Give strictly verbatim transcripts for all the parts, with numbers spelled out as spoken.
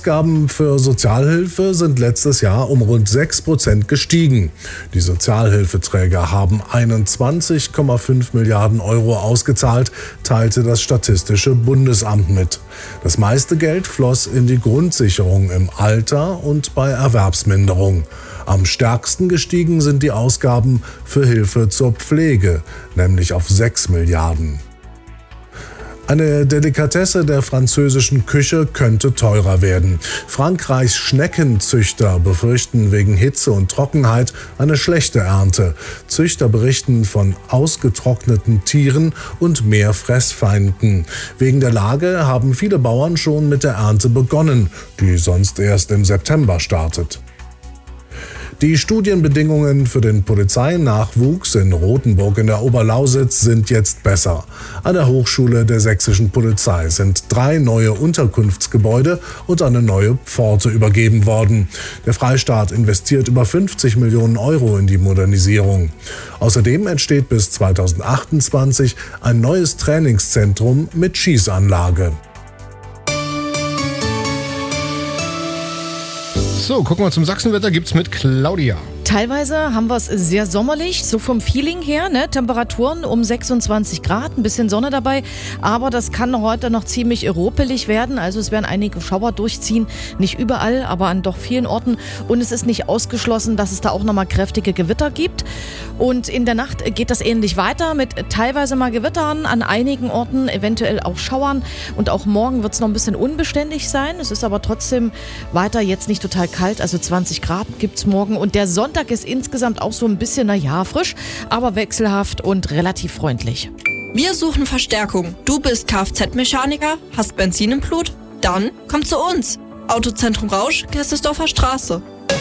Ausgaben für Sozialhilfe sind letztes Jahr um rund sechs Prozent gestiegen. Die Sozialhilfeträger haben einundzwanzig Komma fünf Milliarden Euro ausgezahlt, teilte das Statistische Bundesamt mit. Das meiste Geld floss in die Grundsicherung im Alter und bei Erwerbsminderung. Am stärksten gestiegen sind die Ausgaben für Hilfe zur Pflege, nämlich auf sechs Milliarden. Eine Delikatesse der französischen Küche könnte teurer werden. Frankreichs Schneckenzüchter befürchten wegen Hitze und Trockenheit eine schlechte Ernte. Züchter berichten von ausgetrockneten Tieren und mehr Fressfeinden. Wegen der Lage haben viele Bauern schon mit der Ernte begonnen, die sonst erst im September startet. Die Studienbedingungen für den Polizeinachwuchs in Rothenburg in der Oberlausitz sind jetzt besser. An der Hochschule der sächsischen Polizei sind drei neue Unterkunftsgebäude und eine neue Pforte übergeben worden. Der Freistaat investiert über fünfzig Millionen Euro in die Modernisierung. Außerdem entsteht bis zweitausendachtundzwanzig ein neues Trainingszentrum mit Schießanlage. So, gucken wir zum Sachsenwetter, gibt's mit Claudia. Teilweise haben wir es sehr sommerlich, so vom Feeling her, ne? Temperaturen um sechsundzwanzig Grad, ein bisschen Sonne dabei, aber das kann heute noch ziemlich ruppelig werden, also es werden einige Schauer durchziehen, nicht überall, aber an doch vielen Orten und es ist nicht ausgeschlossen, dass es da auch nochmal kräftige Gewitter gibt und in der Nacht geht das ähnlich weiter mit teilweise mal Gewittern, an einigen Orten eventuell auch Schauern und auch morgen wird es noch ein bisschen unbeständig sein, es ist aber trotzdem weiter jetzt nicht total kalt, also zwanzig Grad gibt es morgen und der Sonntag ist insgesamt auch so ein bisschen, naja, frisch, aber wechselhaft und relativ freundlich. Wir suchen Verstärkung. Du bist Kfz-Mechaniker, hast Benzin im Blut? Dann komm zu uns. Autozentrum Rausch, Gerstesdorfer Straße.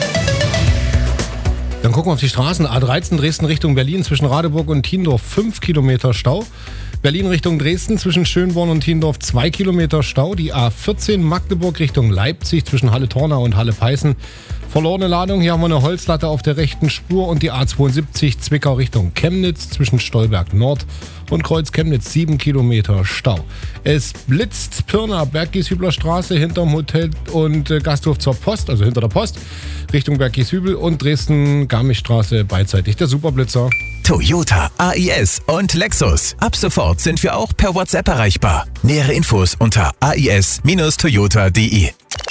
Dann gucken wir auf die Straßen. A dreizehn Dresden Richtung Berlin zwischen Radeburg und Tiendorf fünf Kilometer Stau. Berlin Richtung Dresden zwischen Schönborn und Tiendorf zwei Kilometer Stau. Die A vierzehn Magdeburg Richtung Leipzig zwischen Halle-Tornau und Halle-Peißen. Verlorene Ladung, hier haben wir eine Holzlatte auf der rechten Spur und die A zweiundsiebzig Zwickau Richtung Chemnitz zwischen Stolberg Nord und Kreuz Chemnitz sieben Kilometer Stau. Es blitzt Pirna, Berggieshübler Straße hinterm Hotel und Gasthof zur Post, also hinter der Post, Richtung Berggieshübel und Dresden-Garmisch-Straße beidseitig der Superblitzer. Toyota, A I S und Lexus. Ab sofort sind wir auch per WhatsApp erreichbar. Nähere Infos unter a i s Bindestrich toyota punkt d e.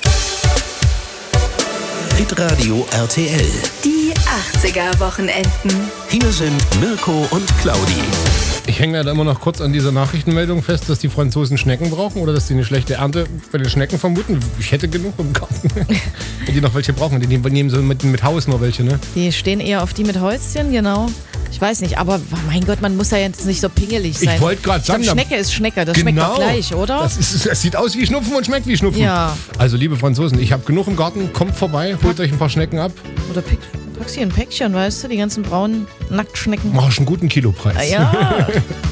Hitradio R T L. Die achtziger-Wochenenden. Hier sind Mirko und Claudi. Ich hänge ja da immer noch kurz an dieser Nachrichtenmeldung fest, dass die Franzosen Schnecken brauchen oder dass die eine schlechte Ernte bei den Schnecken vermuten. Ich hätte genug im Garten. Wenn die noch welche brauchen, die nehmen so mit, mit Haus nur welche, ne? Die stehen eher auf die mit Häuschen, genau. Ich weiß nicht, aber mein Gott, man muss ja jetzt nicht so pingelig sein. Ich wollte gerade sagen, glaub, Schnecke ist Schnecke, das genau, schmeckt doch gleich, oder? Das, ist, das sieht aus wie Schnupfen und schmeckt wie Schnupfen. Ja. Also liebe Franzosen, ich habe genug im Garten, kommt vorbei, holt euch ein paar Schnecken ab. Oder pick, packst hier ein Päckchen, weißt du, die ganzen braunen Nacktschnecken. Mach ich einen guten Kilopreis. Ja.